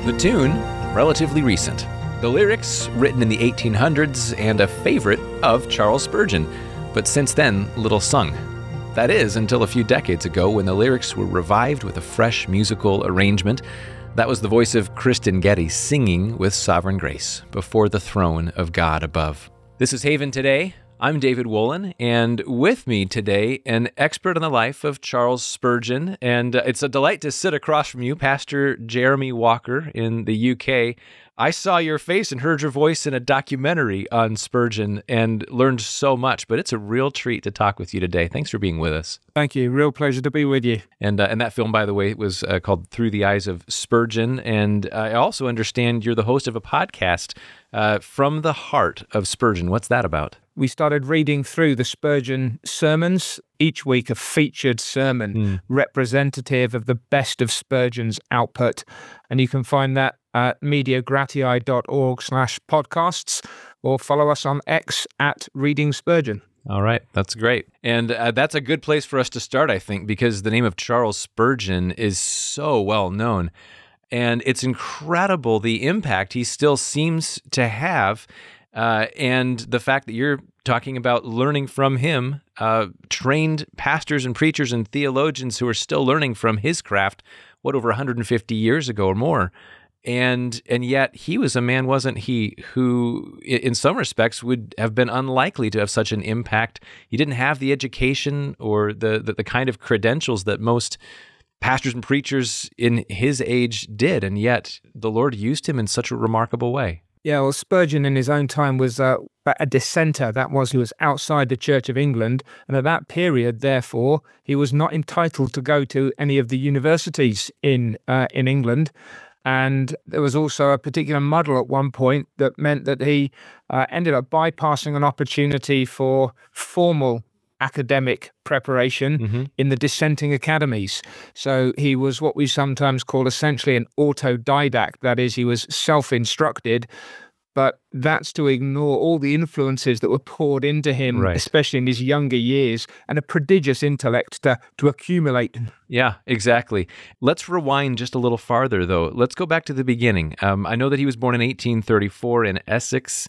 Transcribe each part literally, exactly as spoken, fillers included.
The tune, relatively recent. The lyrics, written in the eighteen hundreds and a favorite of Charles Spurgeon, but since then, little sung. That is, until a few decades ago when the lyrics were revived with a fresh musical arrangement. That was the voice of Kristen Getty singing with Sovereign Grace before the throne of God above. This is Haven Today. I'm David Wolin, and with me today, an expert on the life of Charles Spurgeon, and uh, it's a delight to sit across from you, Pastor Jeremy Walker in the U K. I saw your face and heard your voice in a documentary on Spurgeon and learned so much, but it's a real treat to talk with you today. Thanks for being with us. Thank you. Real pleasure to be with you. And uh, and that film, by the way, was uh, called Through the Eyes of Spurgeon, and I also understand you're the host of a podcast, uh, From the Heart of Spurgeon. What's that about? We started reading through the Spurgeon sermons, each week a featured sermon mm. representative of the best of Spurgeon's output. And you can find that at mediagratii.org slash podcasts or follow us on X at Reading Spurgeon. All right, that's great. And uh, that's a good place for us to start, I think, because the name of Charles Spurgeon is so well known. And it's incredible the impact he still seems to have. Uh, and the fact that you're talking about learning from him, uh, trained pastors and preachers and theologians who are still learning from his craft, what, over one hundred fifty years ago or more. And and yet he was a man, wasn't he, who in some respects would have been unlikely to have such an impact. He didn't have the education or the, the, the kind of credentials that most pastors and preachers in his age did, and yet the Lord used him in such a remarkable way. Yeah, well, Spurgeon in his own time was uh, a dissenter. That was, he was outside the Church of England. And at that period, therefore, he was not entitled to go to any of the universities in uh, in England. And there was also a particular muddle at one point that meant that he uh, ended up bypassing an opportunity for formal academic preparation mm-hmm. in the dissenting academies. So he was what we sometimes call essentially an autodidact. That is, he was self-instructed, but that's to ignore all the influences that were poured into him, right. especially in his younger years, and a prodigious intellect to, to accumulate. Yeah, exactly. Let's rewind just a little farther, though. Let's go back to the beginning. Um, I know that he was born in eighteen thirty-four in Essex,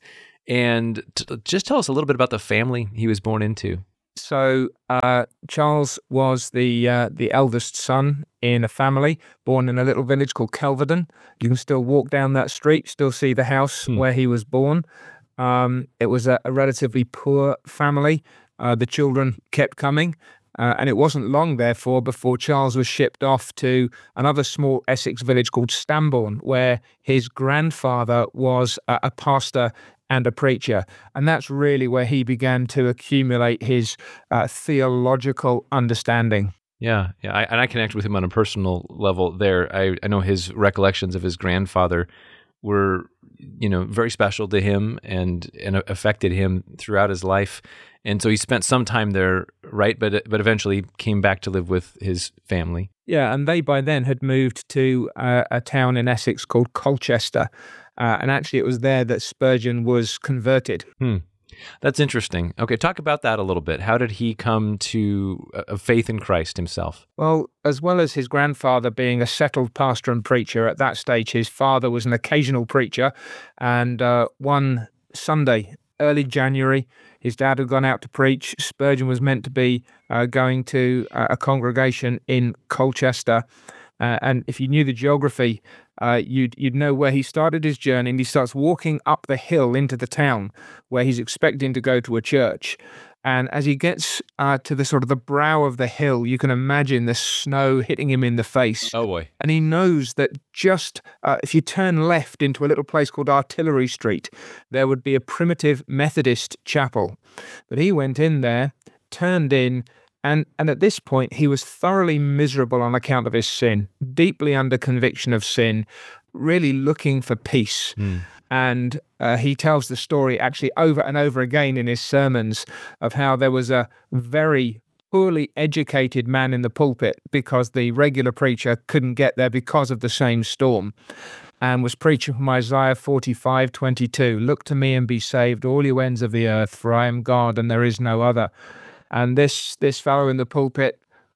and t- just tell us a little bit about the family he was born into. So uh, Charles was the uh, the eldest son in a family born in a little village called Kelvedon. You can still walk down that street, still see the house hmm. where he was born. Um, it was a, a relatively poor family. Uh, the children kept coming, uh, and it wasn't long, therefore, before Charles was shipped off to another small Essex village called Stambourne, where his grandfather was a, a pastor and a preacher. And that's really where he began to accumulate his uh, theological understanding. Yeah, yeah, I, and I connect with him on a personal level there. I, I know his recollections of his grandfather were, you know, very special to him and, and affected him throughout his life. And so he spent some time there, right? But but eventually came back to live with his family. Yeah, and they by then had moved to uh, a town in Essex called Colchester. Uh, and actually, it was there that Spurgeon was converted. Hmm. That's interesting. Okay, talk about that a little bit. How did he come to a faith in Christ himself? Well, as well as his grandfather being a settled pastor and preacher, at that stage, his father was an occasional preacher. And uh, one Sunday, early January, his dad had gone out to preach. Spurgeon was meant to be uh, going to uh, a congregation in Colchester. Uh, and if you knew the geography, uh, you'd you'd know where he started his journey, and he starts walking up the hill into the town where he's expecting to go to a church. And as he gets uh, to the sort of the brow of the hill, you can imagine the snow hitting him in the face. Oh boy! And he knows that just uh, if you turn left into a little place called Artillery Street, there would be a primitive Methodist chapel. But he went in there, turned in. And and at this point, he was thoroughly miserable on account of his sin, deeply under conviction of sin, really looking for peace. Mm. And uh, he tells the story actually over and over again in his sermons of how there was a very poorly educated man in the pulpit because the regular preacher couldn't get there because of the same storm, and was preaching from Isaiah forty-five twenty-two, "Look to me and be saved, all you ends of the earth, for I am God and there is no other." And this this fellow in the pulpit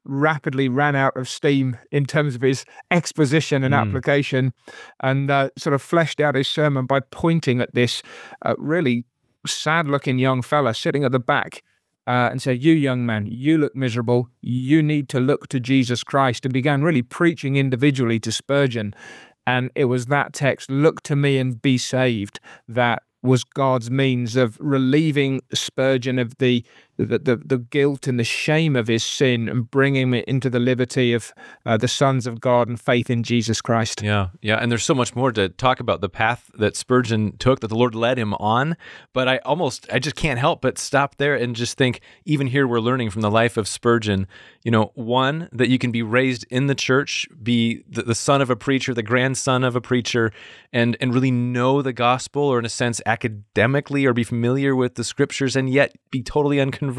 rapidly ran out of steam in terms of his exposition and Mm. application, and uh, sort of fleshed out his sermon by pointing at this uh, really sad-looking young fella sitting at the back uh, and said, "You young man, you look miserable. You need to look to Jesus Christ," and began really preaching individually to Spurgeon. And it was that text, "Look to me and be saved," that was God's means of relieving Spurgeon of the the, the, the guilt and the shame of his sin and bringing him into the liberty of uh, the sons of God and faith in Jesus Christ. Yeah, yeah, and there's so much more to talk about the path that Spurgeon took, that the Lord led him on, but I almost, I just can't help but stop there and just think, even here we're learning from the life of Spurgeon, you know, one, that you can be raised in the church, be the, the son of a preacher, the grandson of a preacher, and and really know the gospel, or in a sense academically, or be familiar with the scriptures, and yet be totally unconverted,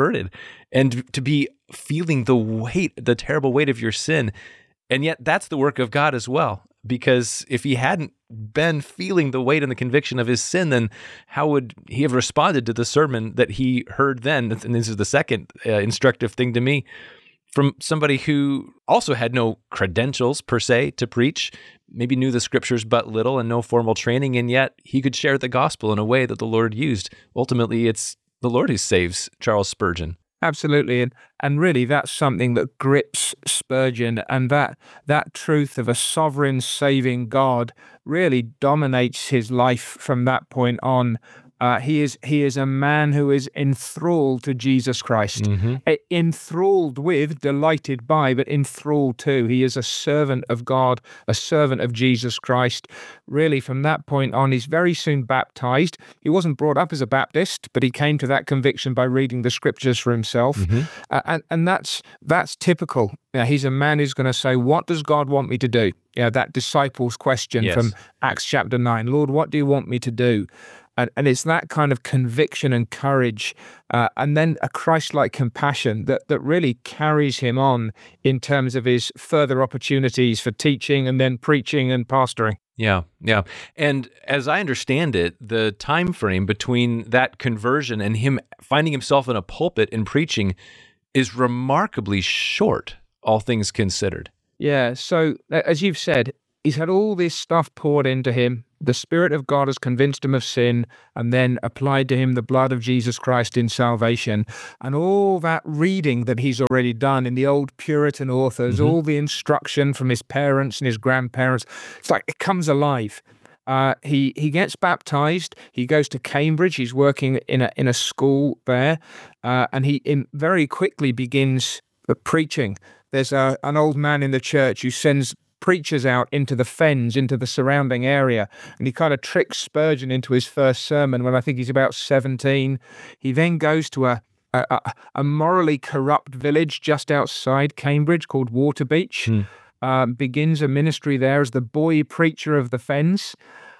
and to be feeling the weight, the terrible weight of your sin. And yet that's the work of God as well, because if he hadn't been feeling the weight and the conviction of his sin, then how would he have responded to the sermon that he heard then? And this is the second uh, instructive thing to me, from somebody who also had no credentials per se to preach, maybe knew the scriptures but little and no formal training, and yet he could share the gospel in a way that the Lord used. Ultimately, it's the Lord who saves Charles Spurgeon. Absolutely, and and really that's something that grips Spurgeon, and that that truth of a sovereign saving God really dominates his life from that point on. Uh, he is he is a man who is enthralled to Jesus Christ, Mm-hmm. E- enthralled with, delighted by, but enthralled too. He is a servant of God, a servant of Jesus Christ. Really, from that point on, he's very soon baptized. He wasn't brought up as a Baptist, but he came to that conviction by reading the scriptures for himself, Mm-hmm. uh, and and that's that's typical. Yeah, he's a man who's going to say, "What does God want me to do?" Yeah, that disciples' question Yes. from Acts chapter nine. Lord, what do you want me to do? And, and it's that kind of conviction and courage, uh, and then a Christ-like compassion that, that really carries him on in terms of his further opportunities for teaching and then preaching and pastoring. Yeah, yeah. And as I understand it, the time frame between that conversion and him finding himself in a pulpit and preaching is remarkably short, all things considered. Yeah, so uh, as you've said, he's had all this stuff poured into him. The Spirit of God has convinced him of sin and then applied to him the blood of Jesus Christ in salvation. And all that reading that he's already done in the old Puritan authors, Mhm. all the instruction from his parents and his grandparents, it's like it comes alive. Uh, he he gets baptized. He goes to Cambridge. He's working in a in a school there, uh, and he in, very quickly begins the preaching. There's a, an old man in the church who sends preachers out into the fens, into the surrounding area, and he kind of tricks Spurgeon into his first sermon when I think he's about seventeen. He then goes to a a, a- a morally corrupt village just outside Cambridge called Waterbeach. Hmm. Um, begins a ministry there as the boy preacher of the fens.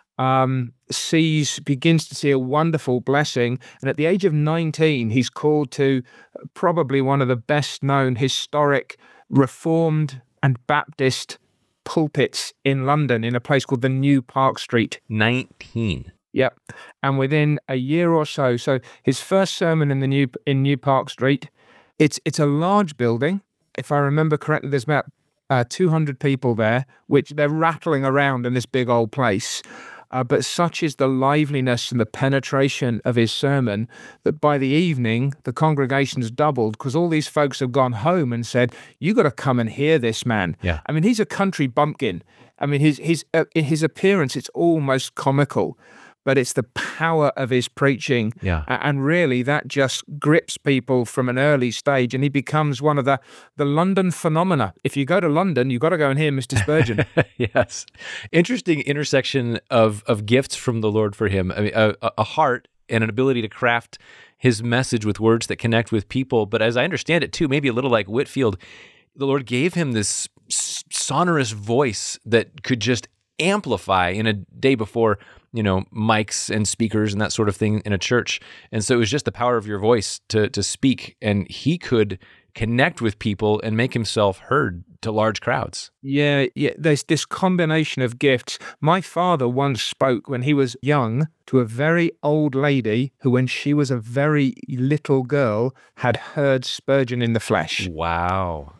Um, sees begins to see a wonderful blessing, and at the age of nineteen, he's called to probably one of the best known historic Reformed and Baptist pulpits in London, in a place called the New Park Street. nineteen. Yep. And within a year or so, so his first sermon in the New in New Park Street, it's it's a large building. If I remember correctly, there's about uh, two hundred people there, which they're rattling around in this big old place. Uh, but such is the liveliness and the penetration of his sermon that by the evening, the congregation's doubled because all these folks have gone home and said, "You got to come and hear this man." Yeah. I mean, he's a country bumpkin. I mean, his his uh, his appearance, it's almost comical, but it's the power of his preaching. Yeah. A- And really, that just grips people from an early stage, and he becomes one of the, the London phenomena. If you go to London, you've got to go and hear Mister Spurgeon. Yes. Interesting intersection of of gifts from the Lord for him. I mean, a, a heart and an ability to craft his message with words that connect with people. But as I understand it too, maybe a little like Whitefield, the Lord gave him this s- sonorous voice that could just amplify in a day before, you know, mics and speakers and that sort of thing in a church. And so it was just the power of your voice to to speak, and he could connect with people and make himself heard to large crowds. Yeah, yeah. There's this combination of gifts. My father once spoke when he was young to a very old lady who, when she was a very little girl, had heard Spurgeon in the flesh. Wow.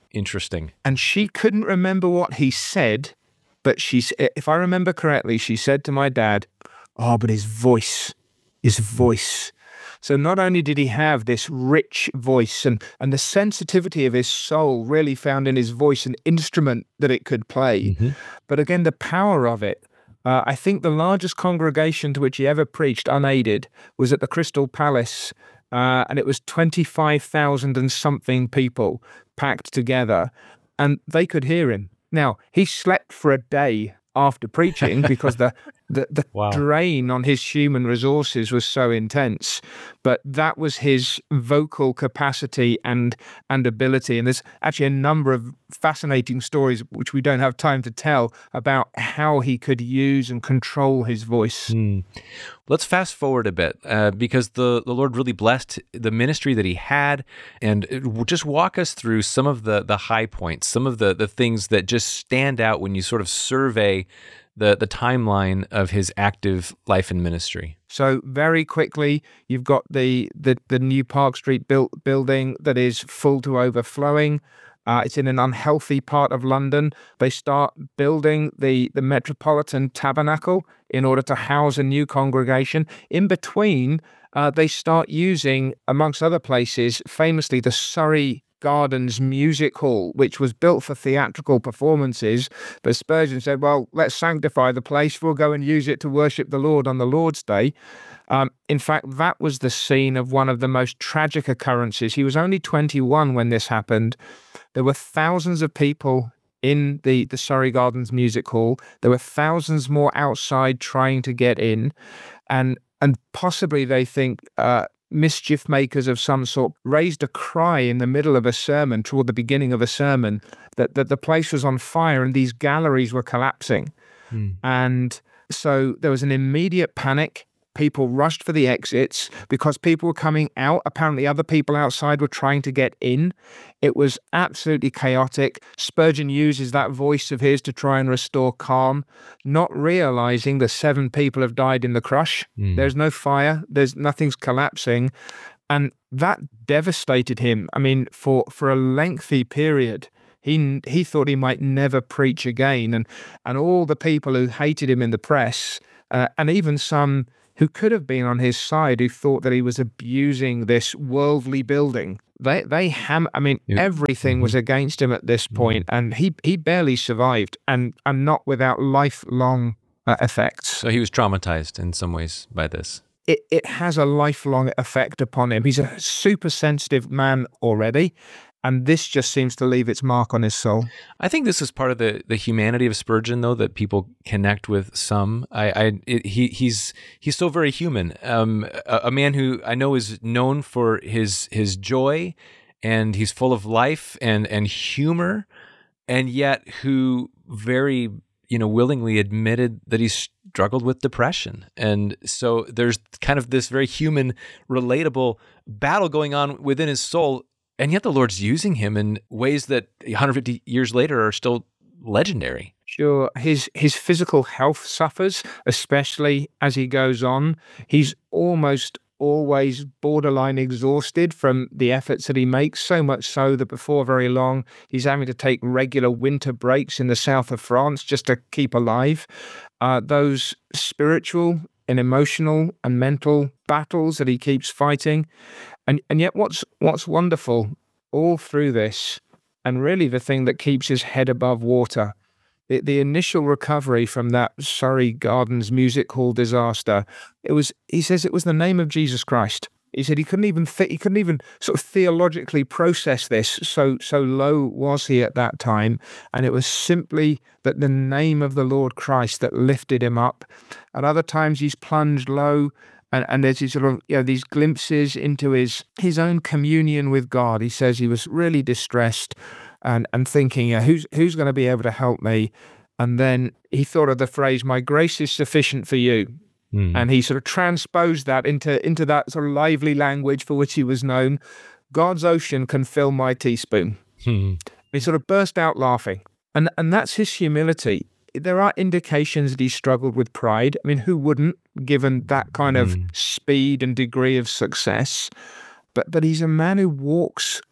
Interesting. And she couldn't remember what he said, but she, if I remember correctly, she said to my dad, "Oh, but his voice, his voice." So not only did he have this rich voice and, and the sensitivity of his soul really found in his voice an instrument that it could play, mm-hmm. but again, the power of it. Uh, I think the largest congregation to which he ever preached unaided was at the Crystal Palace, uh, and it was twenty-five thousand and something people packed together, and they could hear him. Now, he slept for a day after preaching because the the, the wow. drain on his human resources was so intense, but that was his vocal capacity and and ability. And there's actually a number of fascinating stories which we don't have time to tell about how he could use and control his voice. Mm. Let's fast forward a bit uh, because the, the Lord really blessed the ministry that he had, and just walk us through some of the the high points, some of the the things that just stand out when you sort of survey the the timeline of his active life and ministry. So very quickly, you've got the the, the new Park Street built building that is full to overflowing. Uh, it's in an unhealthy part of London. They start building the, the Metropolitan Tabernacle in order to house a new congregation. In between, uh, they start using, amongst other places, famously the Surrey Gardens Music Hall, which was built for theatrical performances. But Spurgeon said, well, let's sanctify the place. We'll go and use it to worship the Lord on the Lord's Day. Um, in fact, that was the scene of one of the most tragic occurrences. He was only twenty-one when this happened. There were thousands of people in the, the Surrey Gardens Music Hall. There were thousands more outside trying to get in. And and possibly they think uh, mischief makers of some sort raised a cry in the middle of a sermon, toward the beginning of a sermon, that, that the place was on fire and these galleries were collapsing. Hmm. And so there was an immediate panic. People rushed for the exits because people were coming out. Apparently other people outside were trying to get in. It was absolutely chaotic. Spurgeon uses that voice of his to try and restore calm, not realizing that seven people have died in the crush. Mm. There's no fire. There's nothing's collapsing. And that devastated him. I mean, for, for a lengthy period, he he thought he might never preach again. And, and all the people who hated him in the press, uh, and even some who could have been on his side, who thought that he was abusing this worldly building. They, they ham. I mean, yeah. everything mm-hmm. was against him at this point, mm-hmm. and he he barely survived, and and not without lifelong uh, effects. So he was traumatized in some ways by this. It it has a lifelong effect upon him. He's a super sensitive man already, and this just seems to leave its mark on his soul. I think this is part of the, the humanity of Spurgeon, though, that people connect with some. I, I it, he he's he's so very human. Um, a, a man who I know is known for his his joy, and he's full of life and and humor, and yet who very you know willingly admitted that he struggled with depression. And so there's kind of this very human, relatable battle going on within his soul. And yet the Lord's using him in ways that one hundred fifty years later are still legendary. Sure. His his physical health suffers, especially as he goes on. He's almost always borderline exhausted from the efforts that he makes, so much so that before very long, he's having to take regular winter breaks in the south of France just to keep alive. Uh, those spiritual and emotional and mental battles that he keeps fighting. And and yet what's what's wonderful all through this, and really the thing that keeps his head above water, the, the initial recovery from that Surrey Gardens Music Hall disaster, it was, he says it was the name of Jesus Christ. He said he couldn't even th- he couldn't even sort of theologically process this, so so low was he at that time, and it was simply that the name of the Lord Christ that lifted him up. At other times he's plunged low, and, and there's these sort of you know these glimpses into his his own communion with God. He says he was really distressed and and thinking, yeah, who's who's going to be able to help me? And then he thought of the phrase, "My grace is sufficient for you." Mm. And he sort of transposed that into, into that sort of lively language for which he was known. God's ocean can fill my teaspoon. Mm. He sort of burst out laughing. And and that's his humility. There are indications that he struggled with pride. I mean, who wouldn't, given that kind of mm. speed and degree of success? But but he's a man who walks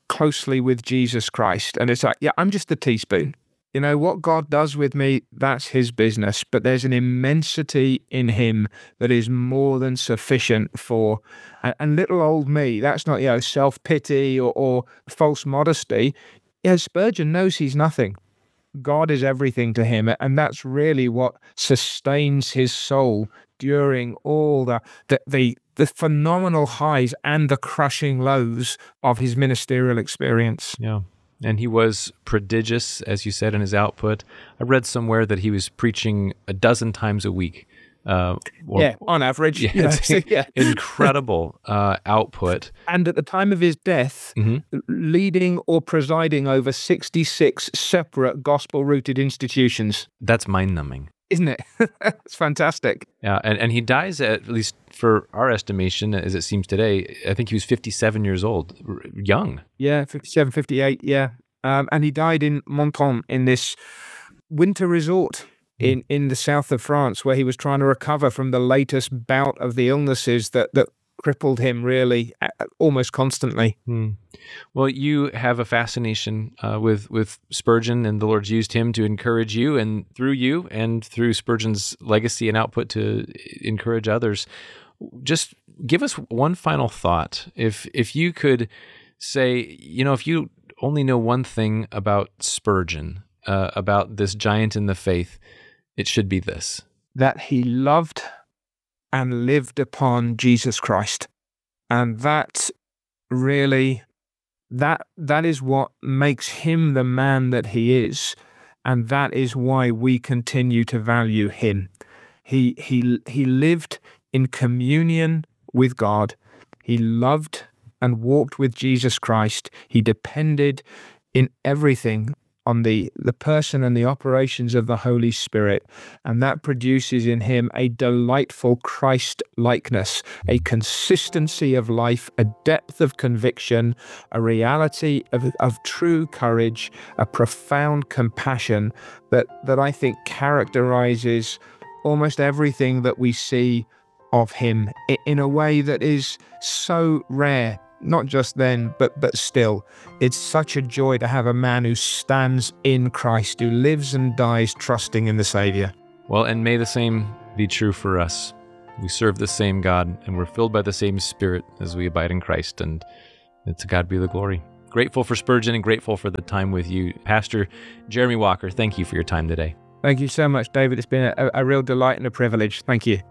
closely with Jesus Christ. And it's like, yeah, I'm just a teaspoon. You know, what God does with me, that's his business. But there's an immensity in him that is more than sufficient for, and, and little old me, that's not, you know, self-pity or, or false modesty. Yeah, Spurgeon knows he's nothing. God is everything to him. And that's really what sustains his soul during all the, the, the, the phenomenal highs and the crushing lows of his ministerial experience. Yeah. And he was prodigious, as you said, in his output. I read somewhere that he was preaching a dozen times a week. Uh, or, yeah, on average. Yeah, you know, it's so, yeah. incredible uh, output. And at the time of his death, mm-hmm. leading or presiding over sixty-six separate gospel-rooted institutions. That's mind-numbing. Isn't it? It's fantastic. Yeah, and, and he dies, at, at least for our estimation, as it seems today, I think he was fifty-seven years old, r- young. Yeah, fifty-seven, fifty-eight, yeah. Um, and he died in Menton, in this winter resort in, in the south of France, where he was trying to recover from the latest bout of the illnesses that, that crippled him really uh, almost constantly. Hmm. Well, you have a fascination uh, with, with Spurgeon, and the Lord's used him to encourage you, and through you and through Spurgeon's legacy and output to encourage others. Just give us one final thought. If if you could say, you know, if you only know one thing about Spurgeon, uh, about this giant in the faith, it should be this. That he loved and lived upon Jesus Christ. And that really, that that is what makes him the man that he is. And that is why we continue to value him. He he he lived in communion with God. He loved and walked with Jesus Christ. He depended in everything on the, the person and the operations of the Holy Spirit. And that produces in him a delightful Christ-likeness, a consistency of life, a depth of conviction, a reality of, of true courage, a profound compassion that, that I think characterizes almost everything that we see of him in a way that is so rare. Not just then, but but still. It's such a joy to have a man who stands in Christ, who lives and dies trusting in the Savior. Well, and may the same be true for us. We serve the same God, and we're filled by the same Spirit as we abide in Christ, and to God be the glory. Grateful for Spurgeon and grateful for the time with you. Pastor Jeremy Walker, thank you for your time today. Thank you so much, David. It's been a, a real delight and a privilege. Thank you.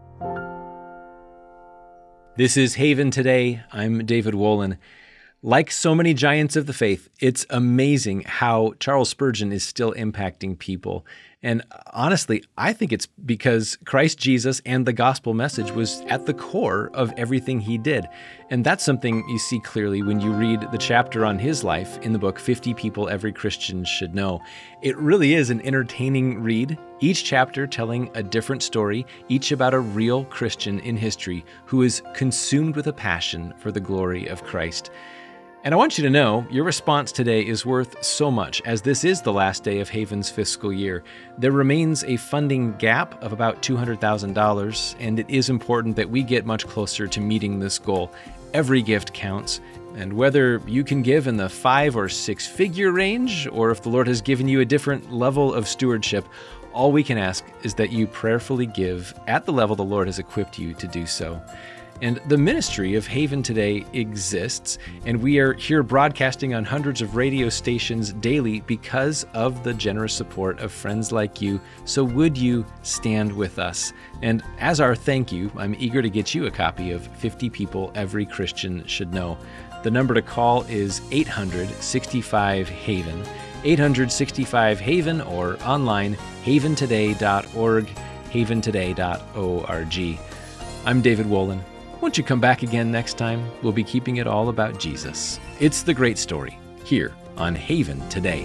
This is Haven Today. I'm David Wolin. Like so many giants of the faith, it's amazing how Charles Spurgeon is still impacting people. And honestly, I think it's because Christ Jesus and the gospel message was at the core of everything he did. And that's something you see clearly when you read the chapter on his life in the book, fifty People Every Christian Should Know. It really is an entertaining read, each chapter telling a different story, each about a real Christian in history who is consumed with a passion for the glory of Christ. And I want you to know your response today is worth so much, as this is the last day of Haven's fiscal year. There remains a funding gap of about two hundred thousand dollars, and it is important that we get much closer to meeting this goal. Every gift counts, and whether you can give in the five or six figure range, or if the Lord has given you a different level of stewardship, all we can ask is that you prayerfully give at the level the Lord has equipped you to do so. And the ministry of Haven Today exists, and we are here broadcasting on hundreds of radio stations daily because of the generous support of friends like you. So would you stand with us? And as our thank you, I'm eager to get you a copy of fifty People Every Christian Should Know. The number to call is eight hundred sixty-five Haven, eight hundred sixty-five Haven, or online, haven today dot org, haven today dot org. I'm David Wolin. Won't you come back again next time? We'll be keeping it all about Jesus. It's the great story, here on Haven Today.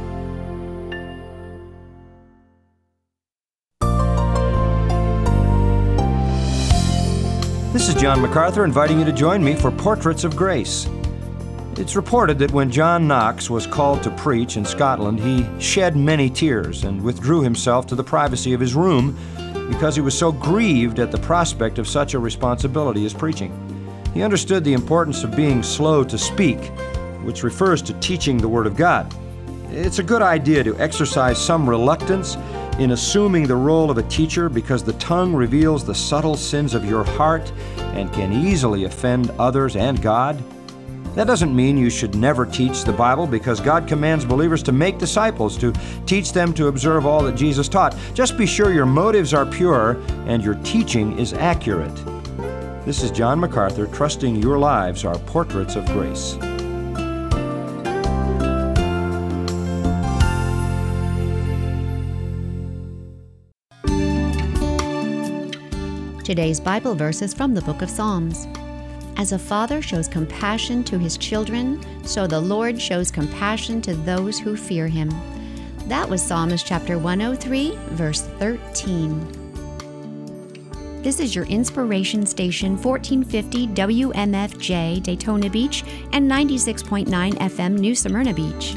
This is John MacArthur inviting you to join me for Portraits of Grace. It's reported that when John Knox was called to preach in Scotland, he shed many tears and withdrew himself to the privacy of his room because he was so grieved at the prospect of such a responsibility as preaching. He understood the importance of being slow to speak which refers to teaching the Word of God. It's a good idea to exercise some reluctance in assuming the role of a teacher because the tongue reveals the subtle sins of your heart and can easily offend others and God. That doesn't mean you should never teach the Bible, because God commands believers to make disciples, to teach them to observe all that Jesus taught. Just be sure your motives are pure and your teaching is accurate. This is John MacArthur, trusting your lives are portraits of grace. Today's Bible verse is from the book of Psalms. As a father shows compassion to his children, so the Lord shows compassion to those who fear him. That was Psalms chapter one oh three, verse thirteen. This is your inspiration station, fourteen fifty W M F J, Daytona Beach, and ninety-six point nine F M, New Smyrna Beach.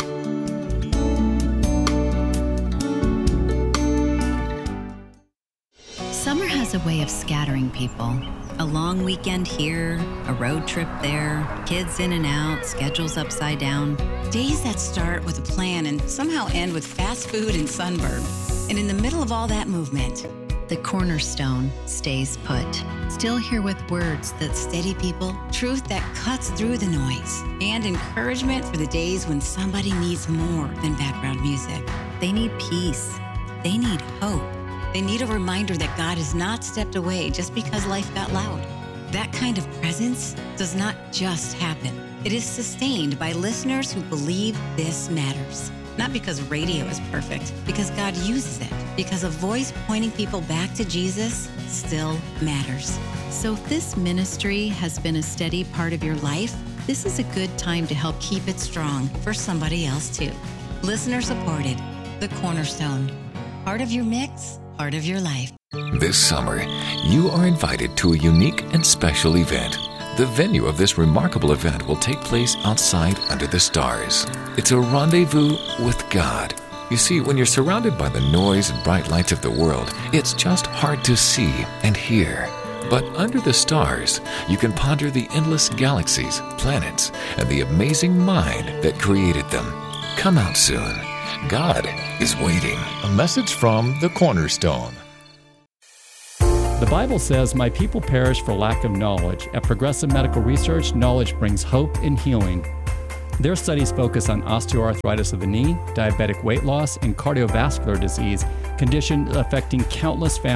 Summer has a way of scattering people. A long weekend here, a road trip there, kids in and out, schedules upside down. Days that start with a plan and somehow end with fast food and sunburn. And in the middle of all that movement, The Cornerstone stays put. still here with words that steady people, truth that cuts through the noise, and encouragement for the days when somebody needs more than background music. They need peace. They need hope. They need a reminder that God has not stepped away just because life got loud. That kind of presence does not just happen. It is sustained by listeners who believe this matters. Not because radio is perfect, because God uses it, because a voice pointing people back to Jesus still matters. So if this ministry has been a steady part of your life, this is a good time to help keep it strong For somebody else too. Listener supported. The Cornerstone. Part of your mix, part of your life. This summer, you are invited to a unique and special event. The venue of this remarkable event will take place outside under the stars. It's a rendezvous with God. You see, when you're surrounded by the noise and bright lights of the world, it's just hard to see and hear. But under the stars, you can ponder the endless galaxies, planets, and the amazing mind that created them. Come out soon. God is waiting. A message from The Cornerstone. The Bible says, "My people perish for lack of knowledge." At Progressive Medical Research, knowledge brings hope and healing. Their studies focus on osteoarthritis of the knee, diabetic weight loss, and cardiovascular disease, conditions affecting countless families